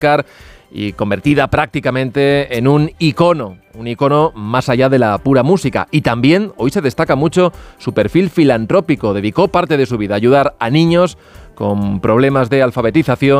y convertida prácticamente en un icono más allá de la pura música. Y también hoy se destaca mucho su perfil filantrópico. Dedicó parte de su vida a ayudar a niños con problemas de alfabetización